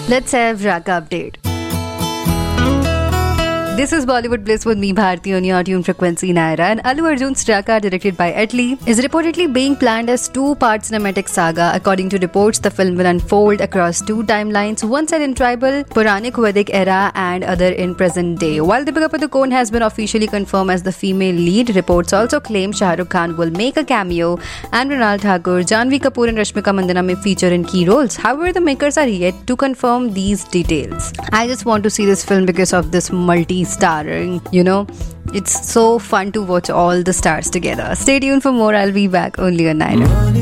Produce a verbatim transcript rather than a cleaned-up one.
Let's have Raka update. This is Bollywood Bliss with me, Bharti, on your tune frequency Naira. And Allu Arjun's Raka, directed by Atlee, is reportedly being planned as two-part cinematic saga. According to reports, the film will unfold across two timelines, one set in tribal, Puranic Vedic era and other in present day. While Deepika Padukone has been officially confirmed as the female lead, reports also claim Shah Rukh Khan will make a cameo and Mrinal Thakur, Janhvi Kapoor and Rashmika Mandanna may feature in key roles. However, the makers are yet to confirm these details. I just want to see this film because of this multi-starring, you know, it's so fun to watch all the stars together. Stay tuned for more. I'll be back only on Naira.